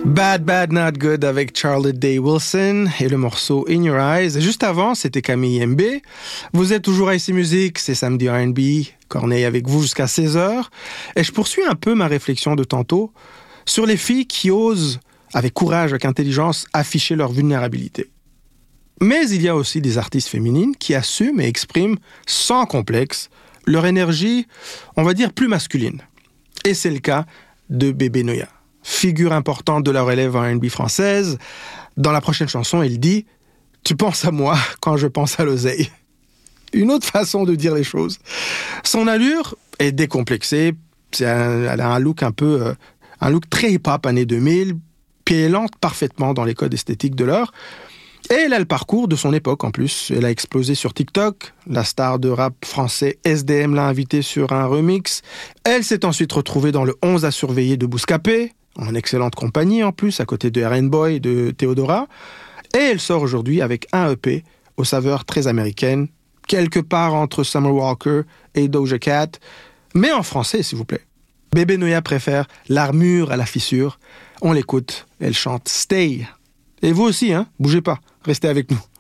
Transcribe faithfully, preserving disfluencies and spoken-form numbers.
Bad Bad Not Good avec Charlotte Day Wilson et le morceau In Your Eyes. Et juste avant, c'était Camille M B. Vous êtes toujours à I C Music, c'est samedi R and B. Corneille avec vous jusqu'à seize heures. Et je poursuis un peu ma réflexion de tantôt sur les filles qui osent, avec courage, avec intelligence, afficher leur vulnérabilité. Mais il y a aussi des artistes féminines qui assument et expriment sans complexe leur énergie, on va dire, plus masculine. Et c'est le cas de Bébé Noya, figure importante de la relève R and B française. Dans la prochaine chanson, il dit « Tu penses à moi quand je pense à l'oseille ». Une autre façon de dire les choses. Son allure est décomplexée. C'est un, elle a un look un peu... Euh, un look très hip-hop années deux mille, puis elle entre parfaitement dans les codes esthétiques de l'heure. Et elle a le parcours de son époque en plus. Elle a explosé sur TikTok. La star de rap français S D M l'a invitée sur un remix. Elle s'est ensuite retrouvée dans le onze à surveiller de Bouscapé, en excellente compagnie en plus, à côté de R and Boy et de Théodora. Et elle sort aujourd'hui avec un E P aux saveurs très américaines, quelque part entre Summer Walker et Doja Cat, mais en français s'il vous plaît. Bébé Noya préfère l'armure à la fissure. On l'écoute, elle chante Stay. Et vous aussi, hein, bougez pas, restez avec nous.